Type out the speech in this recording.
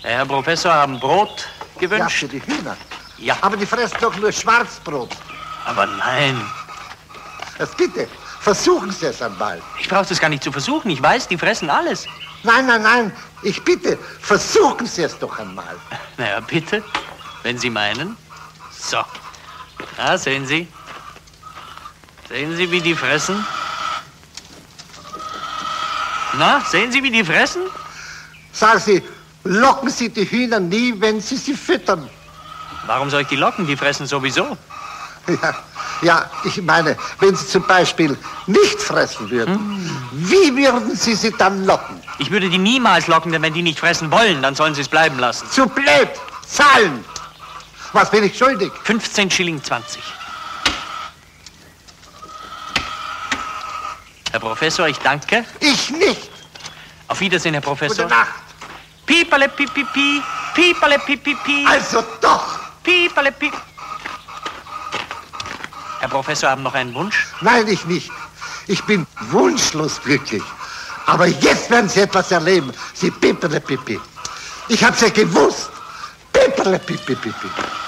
Herr Professor, haben Brot gewünscht? Ja, für die Hühner. Ja. Aber die fressen doch nur Schwarzbrot. Aber nein. Bitte, versuchen Sie es einmal. Ich brauche das gar nicht zu versuchen. Ich weiß, die fressen alles. Nein. Ich bitte, versuchen Sie es doch einmal. Na ja, bitte, wenn Sie meinen. So. Na, sehen Sie. Sehen Sie, wie die fressen? Na, sehen Sie, wie die fressen? Sagen Sie, locken Sie die Hühner nie, wenn Sie sie füttern? Warum soll ich die locken? Die fressen sowieso. Ja, ich meine, wenn Sie zum Beispiel nicht fressen würden, wie würden Sie sie dann locken? Ich würde die niemals locken, denn wenn die nicht fressen wollen, dann sollen sie es bleiben lassen. Zu blöd! Zahlen! Was bin ich schuldig? 15 Schilling 20. Herr Professor, ich danke. Ich nicht! Auf Wiedersehen, Herr Professor. Gute Nacht! Piepale, pipipi, piepale, pipipi. Also doch! Piepale, pip. Herr Professor, haben noch einen Wunsch? Nein, ich nicht. Ich bin wunschlos glücklich. Aber jetzt werden Sie etwas erleben. Sie Piperle Pipi. Ich hab's ja gewusst. Piperle Pipi Pipi.